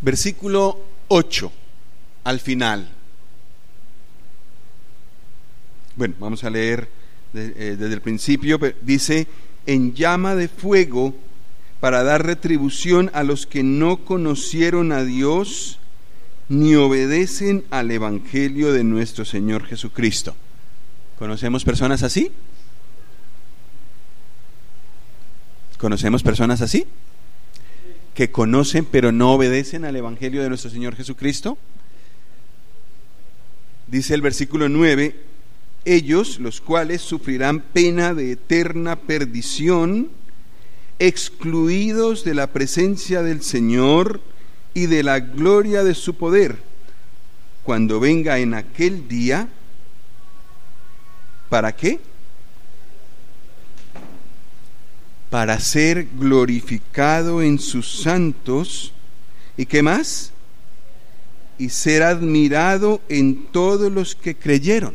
Versículo 8, al final. Bueno, vamos a leer desde el principio. Dice: en llama de fuego, para dar retribución a los que no conocieron a Dios ni obedecen al Evangelio de nuestro Señor Jesucristo. ¿Conocemos personas así? ¿Conocemos personas así? Que conocen pero no obedecen al Evangelio de nuestro Señor Jesucristo. Dice el versículo 9: ellos, los cuales sufrirán pena de eterna perdición, excluidos de la presencia del Señor y de la gloria de su poder, cuando venga en aquel día. ¿Para qué? Para ser glorificado en sus santos. ¿Y qué más? Y ser admirado en todos los que creyeron.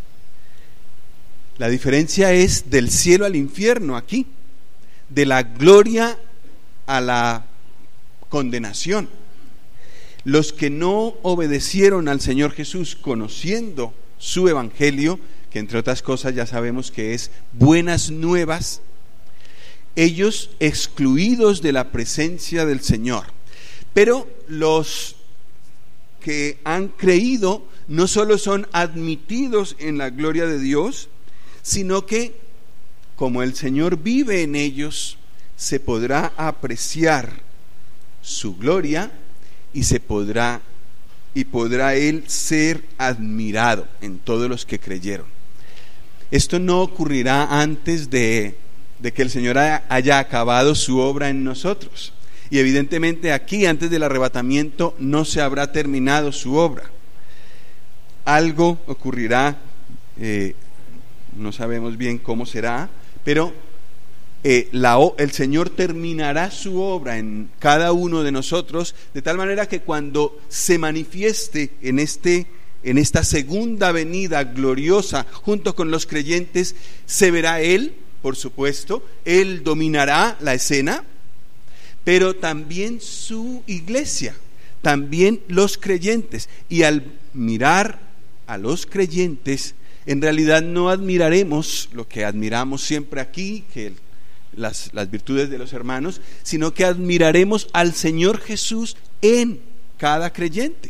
La diferencia es del cielo al infierno aquí, de la gloria a la condenación. Los que no obedecieron al Señor Jesús conociendo su evangelio, que entre otras cosas ya sabemos que es buenas nuevas, ellos excluidos de la presencia del Señor. Pero los que han creído no solo son admitidos en la gloria de Dios, sino que como el Señor vive en ellos, se podrá apreciar su gloria y podrá Él ser admirado en todos los que creyeron. Esto no ocurrirá antes de que el Señor haya acabado su obra en nosotros. Y evidentemente aquí, antes del arrebatamiento, no se habrá terminado su obra. Algo ocurrirá, no sabemos bien cómo será, pero el Señor terminará su obra en cada uno de nosotros, de tal manera que cuando se manifieste en esta segunda venida gloriosa junto con los creyentes, se verá Él, por supuesto, Él dominará la escena, pero también su iglesia, también los creyentes. Y al mirar a los creyentes, en realidad no admiraremos lo que admiramos siempre aquí, que las virtudes de los hermanos, sino que admiraremos al Señor Jesús en cada creyente.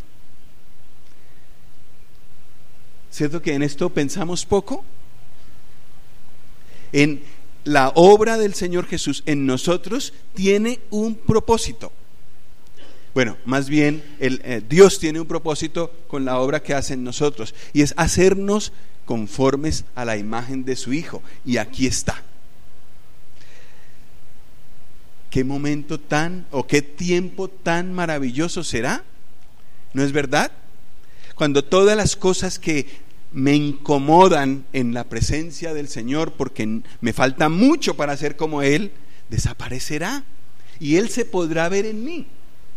¿Cierto que en esto pensamos poco? En la obra del Señor Jesús en nosotros tiene un propósito. Bueno, más bien Dios tiene un propósito con la obra que hace en nosotros, y es hacernos conformes a la imagen de su Hijo. Y aquí está. ¿Qué momento qué tiempo tan maravilloso será? ¿No es verdad? Cuando todas las cosas que me incomodan en la presencia del Señor, porque me falta mucho para ser como Él, desaparecerá y Él se podrá ver en mí.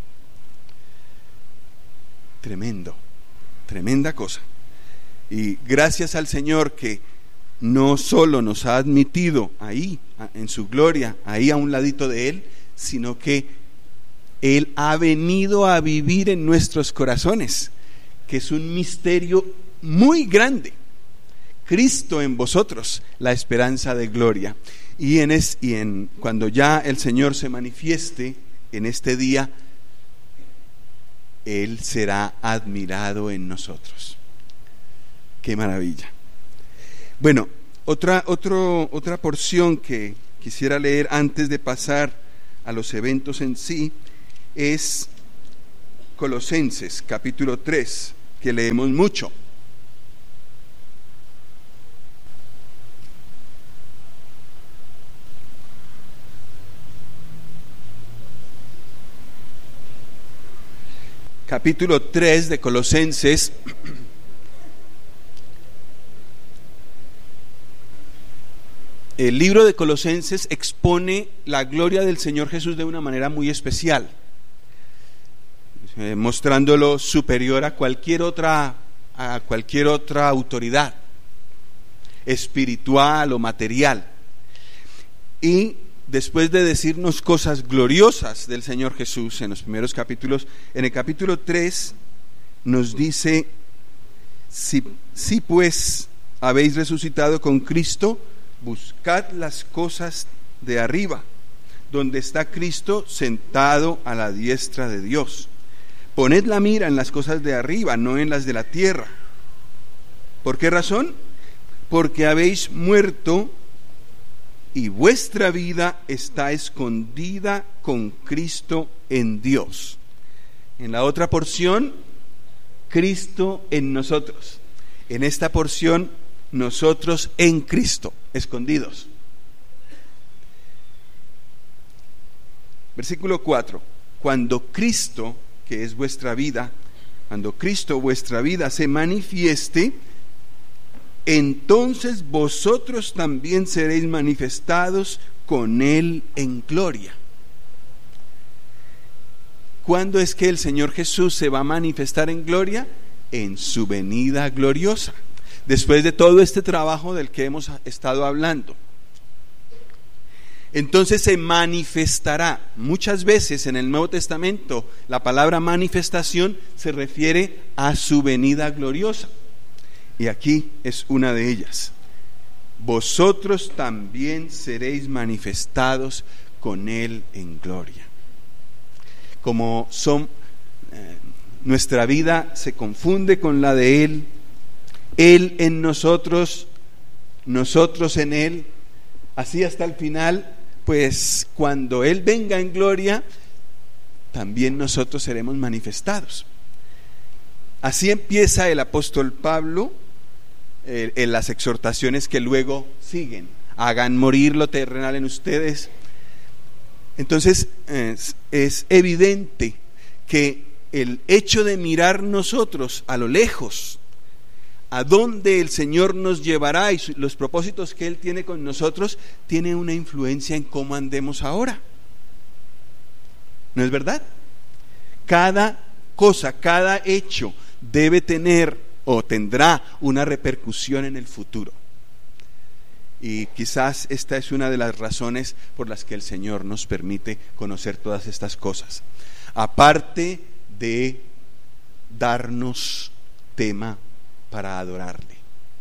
Tremendo, tremenda cosa. Y gracias al Señor que no solo nos ha admitido ahí en su gloria, ahí a un ladito de Él, sino que Él ha venido a vivir en nuestros corazones, que es un misterio muy grande. Cristo en vosotros, la esperanza de gloria. Y cuando ya el Señor se manifieste en este día, Él será admirado en nosotros. ¡Qué maravilla! Bueno, otra porción que quisiera leer antes de pasar a los eventos en sí es Colosenses capítulo 3, que leemos mucho. Capítulo 3 de Colosenses. El libro de Colosenses expone la gloria del Señor Jesús de una manera muy especial, mostrándolo superior a cualquier otra autoridad espiritual o material. Y después de decirnos cosas gloriosas del Señor Jesús en los primeros capítulos, en el capítulo 3 nos dice: si pues habéis resucitado con Cristo, buscad las cosas de arriba, donde está Cristo sentado a la diestra de Dios. Poned la mira en las cosas de arriba, no en las de la tierra. ¿Por qué razón? Porque habéis muerto y vuestra vida está escondida con Cristo en Dios. En la otra porción, Cristo en nosotros. En esta porción, nosotros en Cristo, escondidos. Versículo 4. Cuando Cristo, que es vuestra vida, cuando Cristo vuestra vida se manifieste, entonces vosotros también seréis manifestados con Él en gloria. ¿Cuándo es que el Señor Jesús se va a manifestar en gloria? En su venida gloriosa, después de todo este trabajo del que hemos estado hablando. Entonces se manifestará. Muchas veces en el Nuevo Testamento la palabra manifestación se refiere a su venida gloriosa, y aquí es una de ellas. Vosotros también seréis manifestados con Él en gloria. Como nuestra vida se confunde con la de Él, Él en nosotros, nosotros en Él, así hasta el final, pues cuando Él venga en gloria, también nosotros seremos manifestados. Así empieza el apóstol Pablo en las exhortaciones que luego siguen. Hagan morir lo terrenal en ustedes. Entonces es evidente que el hecho de mirar nosotros a lo lejos, a dónde el Señor nos llevará y los propósitos que Él tiene con nosotros, tiene una influencia en cómo andemos ahora. ¿No es verdad? Cada cosa, cada hecho debe tener o tendrá una repercusión en el futuro. Y quizás esta es una de las razones por las que el Señor nos permite conocer todas estas cosas, aparte de darnos tema para adorarle.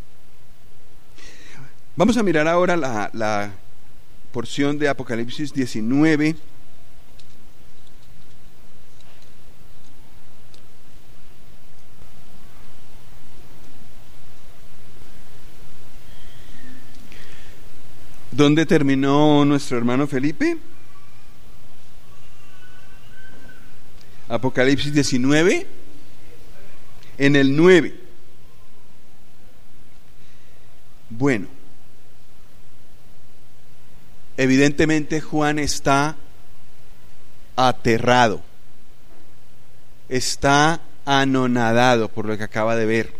Vamos a mirar ahora la porción de Apocalipsis 19. ¿Dónde terminó nuestro hermano Felipe? Apocalipsis 19, en el 9. Bueno, evidentemente Juan está aterrado, está anonadado por lo que acaba de ver.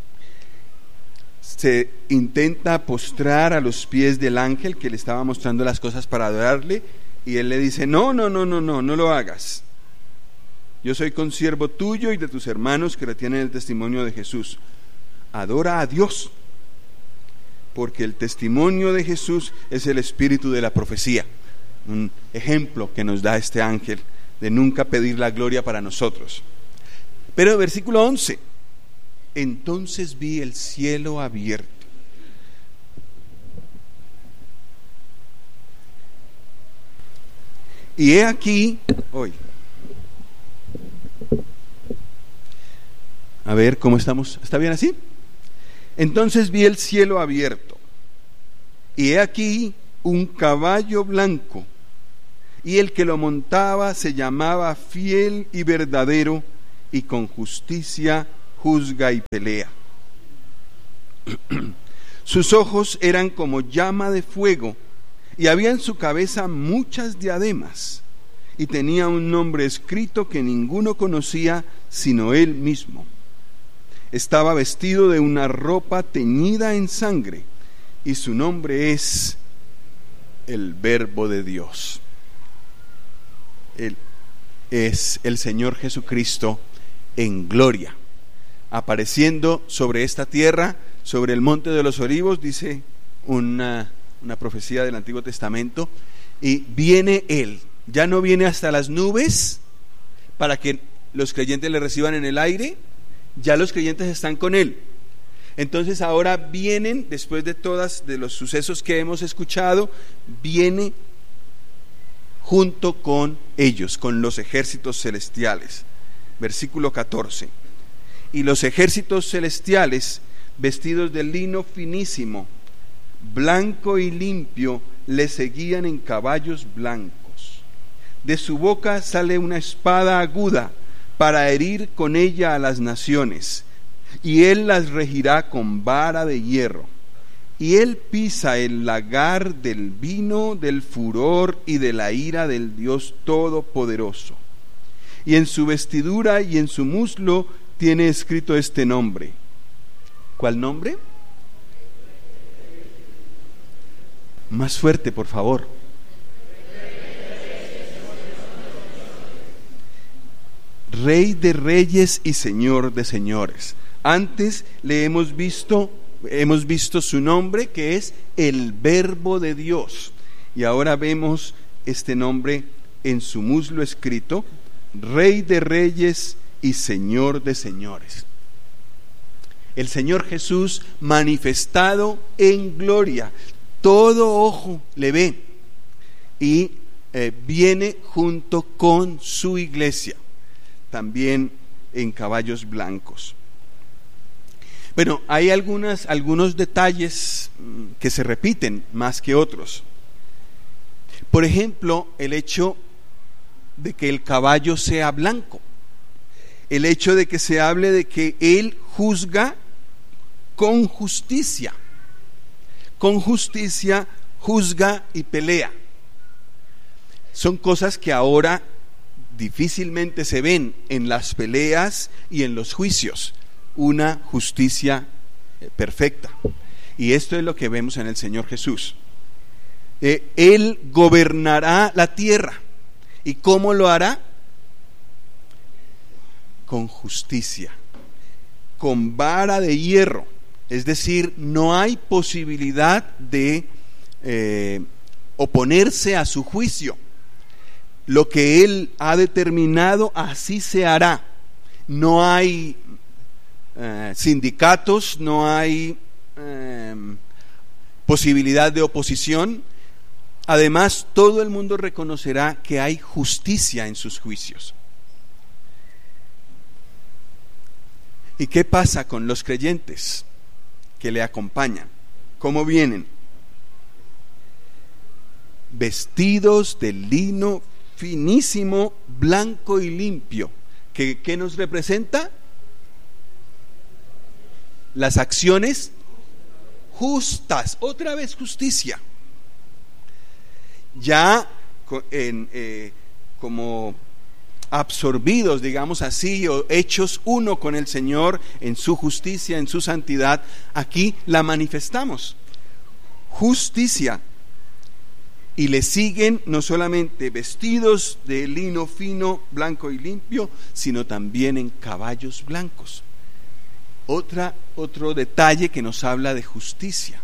Se intenta postrar a los pies del ángel que le estaba mostrando las cosas para adorarle, y él le dice: no lo hagas. Yo soy consiervo tuyo y de tus hermanos que retienen el testimonio de Jesús. Adora a Dios, porque el testimonio de Jesús es el espíritu de la profecía. Un ejemplo que nos da este ángel de nunca pedir la gloria para nosotros. Pero versículo 11: entonces vi el cielo abierto. Y he aquí, a ver cómo estamos, ¿está bien así? Entonces vi el cielo abierto, y he aquí un caballo blanco, y el que lo montaba se llamaba Fiel y Verdadero, y con justicia juzga y pelea. Sus ojos eran como llama de fuego, y había en su cabeza muchas diademas, y tenía un nombre escrito que ninguno conocía sino él mismo. Estaba vestido de una ropa teñida en sangre, y su nombre es el Verbo de Dios. Él es el Señor Jesucristo en gloria, apareciendo sobre esta tierra, sobre el monte de los Olivos, dice una profecía del Antiguo Testamento, y viene Él. Ya no viene hasta las nubes para que los creyentes le reciban en el aire, ya los creyentes están con Él. Entonces ahora vienen, después de los sucesos que hemos escuchado, viene junto con ellos, con los ejércitos celestiales. Versículo 14. Y los ejércitos celestiales, vestidos de lino finísimo, blanco y limpio, le seguían en caballos blancos. De su boca sale una espada aguda para herir con ella a las naciones, y él las regirá con vara de hierro. Y él pisa el lagar del vino del furor y de la ira del Dios Todopoderoso. Y en su vestidura y en su muslo tiene escrito este nombre. ¿Cuál nombre? Más fuerte, por favor. Rey de reyes y Señor de señores. Antes le hemos visto su nombre, que es el Verbo de Dios, y ahora vemos este nombre en su muslo escrito: Rey de reyes y Señor de señores. El Señor Jesús manifestado en gloria, todo ojo le ve, y viene junto con su iglesia, también en caballos blancos. Bueno, hay algunos detalles que se repiten más que otros. Por ejemplo, el hecho de que el caballo sea blanco, el hecho de que se hable de que Él juzga con justicia, juzga y pelea. Son cosas que ahora difícilmente se ven en las peleas y en los juicios, una justicia perfecta. Y esto es lo que vemos en el Señor Jesús. Él gobernará la tierra. ¿Y cómo lo hará? Con justicia, con vara de hierro. Es decir, no hay posibilidad de oponerse a su juicio. Lo que Él ha determinado, así se hará. No hay sindicatos, no hay posibilidad de oposición. Además, todo el mundo reconocerá que hay justicia en sus juicios. ¿Y qué pasa con los creyentes que le acompañan? ¿Cómo vienen? Vestidos de lino finísimo, blanco y limpio. ¿Qué nos representa? Las acciones justas. Otra vez justicia. Ya como absorbidos, digamos así, o hechos uno con el Señor en su justicia, en su santidad, aquí la manifestamos. Justicia. Y le siguen no solamente vestidos de lino fino, blanco y limpio, sino también en caballos blancos. Otro detalle que nos habla de justicia.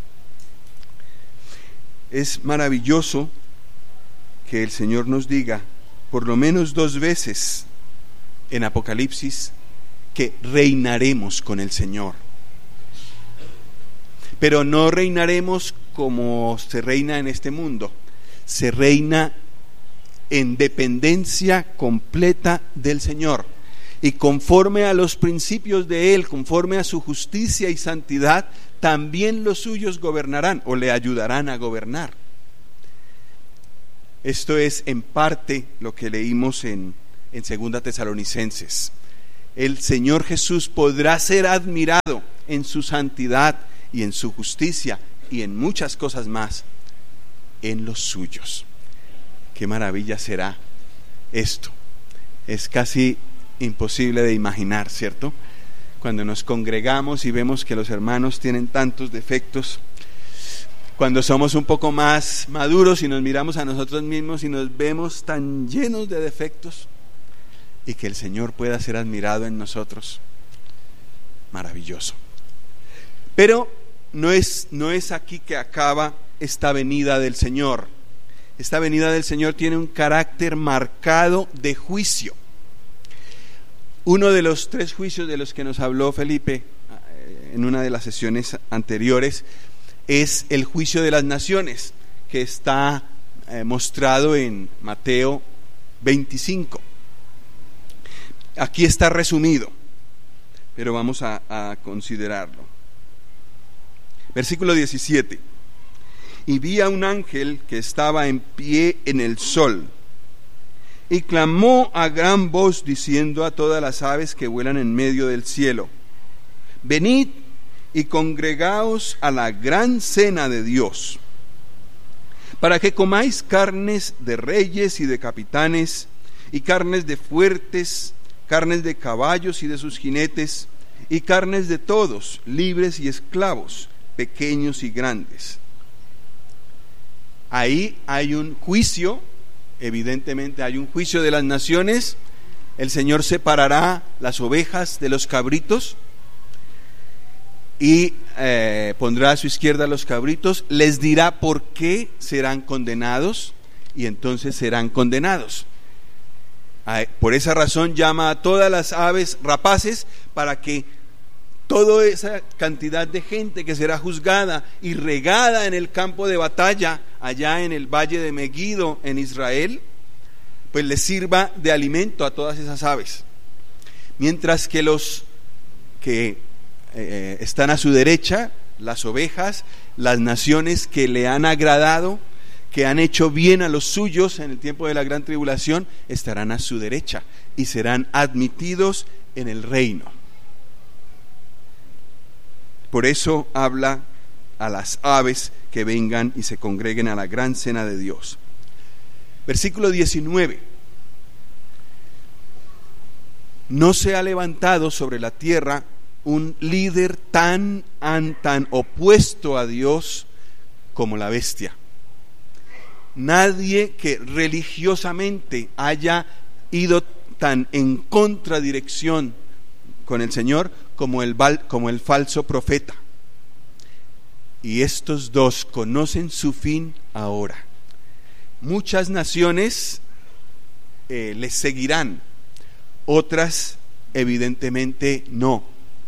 Es maravilloso que el Señor nos diga por lo menos 2 veces en Apocalipsis que reinaremos con el Señor. Pero no reinaremos como se reina en este mundo. Se reina en dependencia completa del Señor, y conforme a los principios de Él, conforme a su justicia y santidad, también los suyos gobernarán o le ayudarán a gobernar. Esto es en parte lo que leímos en 2 Tesalonicenses. El Señor Jesús podrá ser admirado en su santidad y en su justicia y en muchas cosas más en los suyos. Qué maravilla será esto. Es casi imposible de imaginar, ¿cierto? Cuando nos congregamos y vemos que los hermanos tienen tantos defectos, cuando somos un poco más maduros y nos miramos a nosotros mismos y nos vemos tan llenos de defectos, y que el Señor pueda ser admirado en nosotros, maravilloso. Pero no es aquí que acaba esta venida del Señor. esta venida del Señor tiene un carácter marcado de juicio. Uno de los 3 juicios de los que nos habló Felipe en una de las sesiones anteriores es el juicio de las naciones, que está mostrado en Mateo 25. Aquí está resumido, pero vamos a considerarlo. Versículo 17. Y vi a un ángel que estaba en pie en el sol, y clamó a gran voz diciendo a todas las aves que vuelan en medio del cielo: venid y congregaos a la gran cena de Dios, para que comáis carnes de reyes y de capitanes, y carnes de fuertes, carnes de caballos y de sus jinetes, y carnes de todos, libres y esclavos, pequeños y grandes. Ahí hay un juicio, evidentemente hay un juicio de las naciones. El Señor separará las ovejas de los cabritos y pondrá a su izquierda los cabritos, les dirá por qué serán condenados, y entonces serán condenados. Por esa razón llama a todas las aves rapaces, para que toda esa cantidad de gente que será juzgada y regada en el campo de batalla allá en el valle de Megiddo en Israel, pues les sirva de alimento a todas esas aves. Mientras que los que están a su derecha, las ovejas, las naciones que le han agradado, que han hecho bien a los suyos en el tiempo de la gran tribulación, estarán a su derecha y serán admitidos en el reino. Por eso habla a las aves que vengan y se congreguen a la gran cena de Dios. Versículo 19. No se ha levantado sobre la tierra un líder tan opuesto a Dios como la bestia. Nadie que religiosamente haya ido tan en contradirección con el Señor como el falso profeta. Y estos dos conocen su fin ahora. Muchas naciones les seguirán, otras evidentemente no.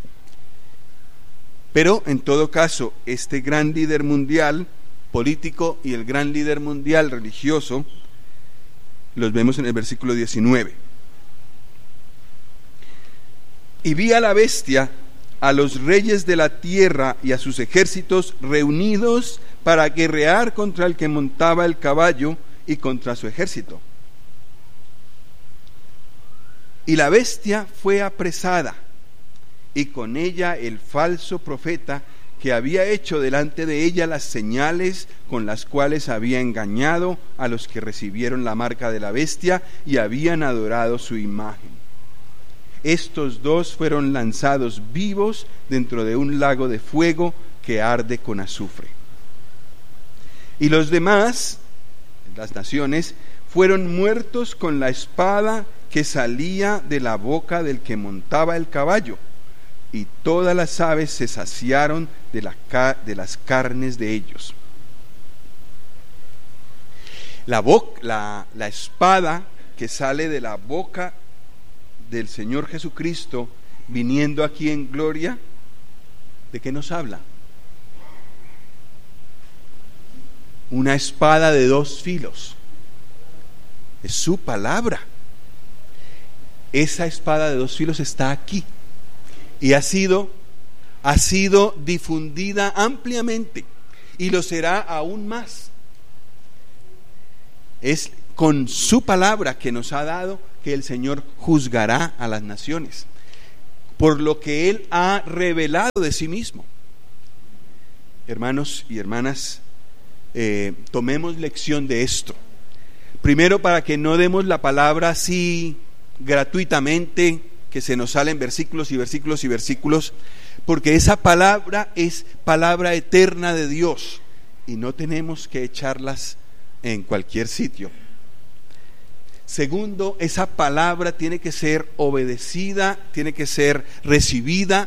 Pero en todo caso, este gran líder mundial político y el gran líder mundial religioso los vemos en el versículo 19. Y vi a la bestia, a los reyes de la tierra y a sus ejércitos reunidos para guerrear contra el que montaba el caballo y contra su ejército. Y la bestia fue apresada, y con ella el falso profeta, que había hecho delante de ella las señales con las cuales había engañado a los que recibieron la marca de la bestia y habían adorado su imagen. Estos dos fueron lanzados vivos dentro de un lago de fuego que arde con azufre. Y los demás, las naciones, fueron muertos con la espada que salía de la boca del que montaba el caballo, y todas las aves se saciaron de las carnes de ellos. La espada que sale de la boca del Señor Jesucristo viniendo aquí en gloria, ¿de qué nos habla? Una espada de 2 filos. Es su palabra. Esa espada de 2 filos está aquí y ha sido difundida ampliamente, y lo será aún más. Es con su palabra que nos ha dado que el Señor juzgará a las naciones por lo que Él ha revelado de sí mismo. Hermanos y hermanas, tomemos lección de esto. Primero, para que no demos la palabra así gratuitamente, que se nos salen versículos y versículos y versículos, porque esa palabra es palabra eterna de Dios y no tenemos que echarlas en cualquier sitio. Segundo, esa palabra tiene que ser obedecida, tiene que ser recibida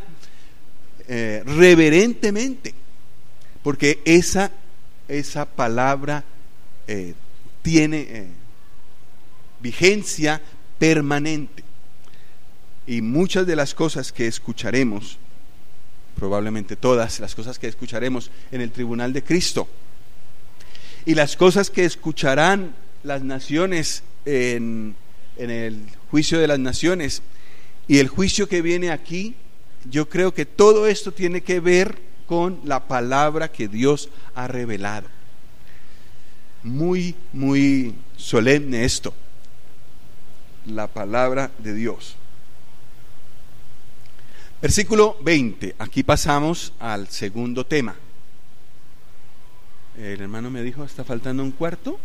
reverentemente, porque esa palabra tiene vigencia permanente. Y muchas de las cosas que escucharemos, probablemente todas las cosas que escucharemos en el tribunal de Cristo, y las cosas que escucharán las naciones en el juicio de las naciones, y el juicio que viene aquí, yo creo que todo esto tiene que ver con la palabra que Dios ha revelado. Muy, muy solemne esto, la palabra de Dios. Versículo 20, aquí pasamos al segundo tema. El hermano me dijo, ¿está faltando un cuarto?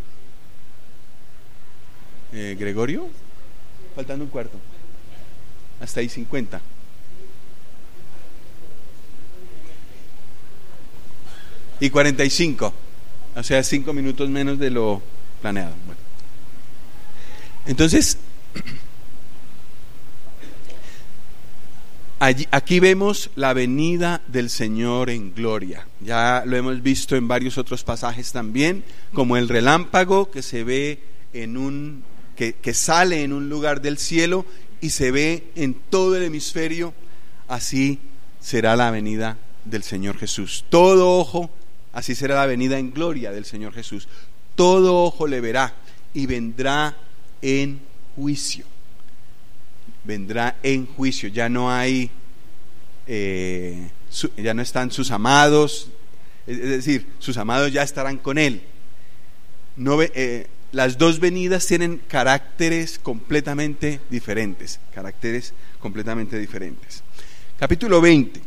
Gregorio, faltando un cuarto. Hasta ahí 50. Y 45, o sea, 5 minutos menos de lo planeado. Bueno. Entonces, aquí vemos la venida del Señor en gloria. Ya lo hemos visto en varios otros pasajes también, como el relámpago que se ve que sale en un lugar del cielo y se ve en todo el hemisferio. Así será la venida del Señor Jesús. Todo ojo, así será la venida en gloria del Señor Jesús. Todo ojo le verá y vendrá en juicio. Vendrá en juicio. Ya no hay, ya no están sus amados, es decir, sus amados ya estarán con él. Las dos venidas tienen caracteres completamente diferentes. Capítulo 20.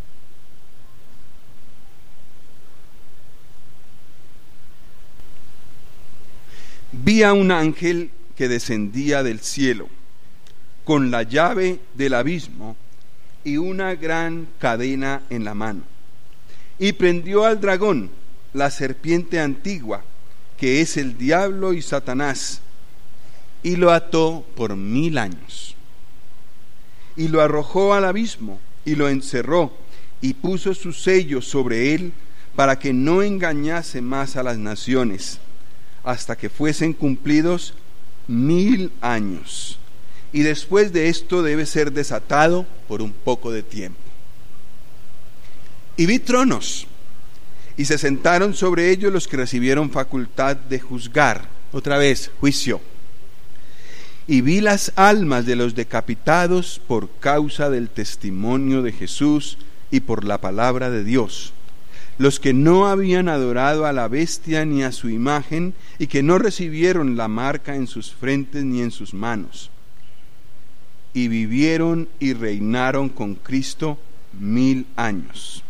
Vi a un ángel que descendía del cielo con la llave del abismo y una gran cadena en la mano, y prendió al dragón, la serpiente antigua, que es el diablo y Satanás, y lo ató por 1000 años, y lo arrojó al abismo, y lo encerró, y puso su sello sobre él, para que no engañase más a las naciones, hasta que fuesen cumplidos 1000 años. Y después de esto debe ser desatado por un poco de tiempo. Y vi tronos, y se sentaron sobre ellos los que recibieron facultad de juzgar. Otra vez, juicio. Y vi las almas de los decapitados por causa del testimonio de Jesús y por la palabra de Dios, los que no habían adorado a la bestia ni a su imagen, y que no recibieron la marca en sus frentes ni en sus manos. Y vivieron y reinaron con Cristo 1000 años.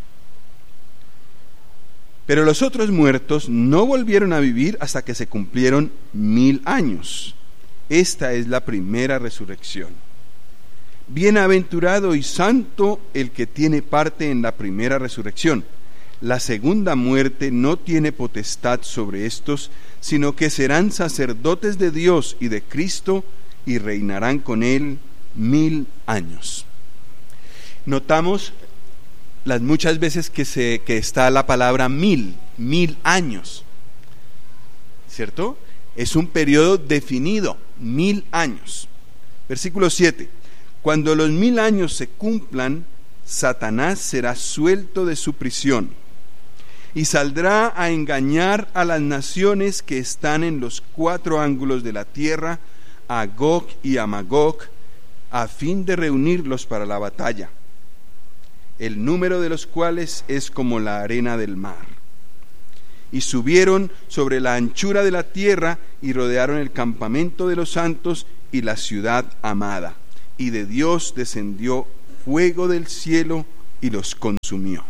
Pero los otros muertos no volvieron a vivir hasta que se cumplieron 1000 años. Esta es la primera resurrección. Bienaventurado y santo el que tiene parte en la primera resurrección. La segunda muerte no tiene potestad sobre estos, sino que serán sacerdotes de Dios y de Cristo, y reinarán con él 1000 años. Notamos las muchas veces que está la palabra 1000 años, ¿cierto? Es un periodo definido, 1000 años. Versículo 7. Cuando los 1000 años se cumplan, Satanás será suelto de su prisión y saldrá a engañar a las naciones que están en los 4 ángulos de la tierra, a Gog y a Magog, a fin de reunirlos para la batalla, el número de los cuales es como la arena del mar. Y subieron sobre la anchura de la tierra y rodearon el campamento de los santos y la ciudad amada. Y de Dios descendió fuego del cielo y los consumió.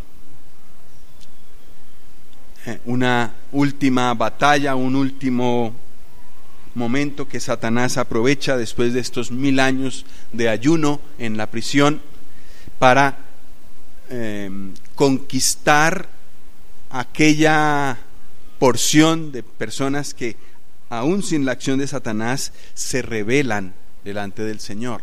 Una última batalla, un último momento que Satanás aprovecha después de estos 1000 años de ayuno en la prisión para conquistar aquella porción de personas que aún sin la acción de Satanás se rebelan delante del Señor.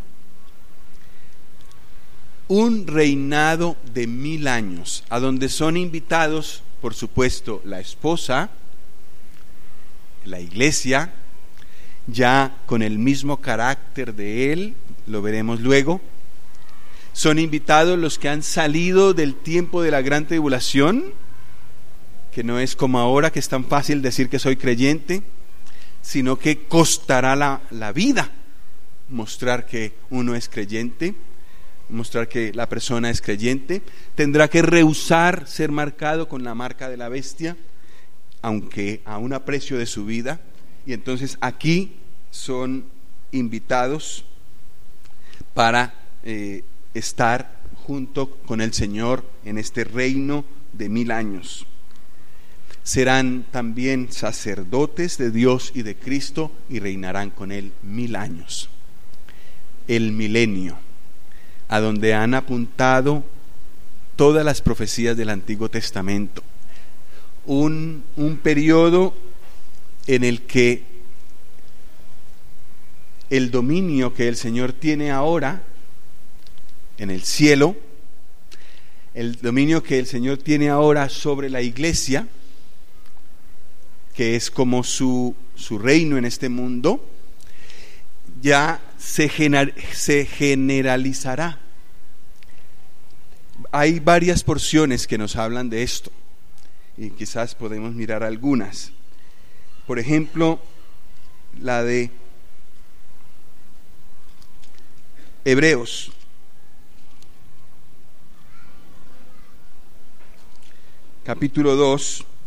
Un reinado de 1000 años, a donde son invitados, por supuesto, la esposa, la iglesia, ya con el mismo carácter de Él, lo veremos luego. Son invitados los que han salido del tiempo de la gran tribulación, que no es como ahora que es tan fácil decir que soy creyente, sino que costará la vida mostrar que uno es creyente, mostrar que la persona es creyente. Tendrá que rehusar ser marcado con la marca de la bestia, aunque a un aprecio de su vida. Y entonces aquí son invitados para estar junto con el Señor en este reino de 1000 años. Serán también sacerdotes de Dios y de Cristo y reinarán con Él 1000 años. El milenio, a donde han apuntado todas las profecías del Antiguo Testamento. Un periodo en el que el dominio que el Señor tiene ahora en el cielo, el dominio que el Señor tiene ahora sobre la iglesia, que es como su reino en este mundo, ya se generalizará. Hay varias porciones que nos hablan de esto, y quizás podemos mirar algunas. Por ejemplo, la de Hebreos, capítulo 2,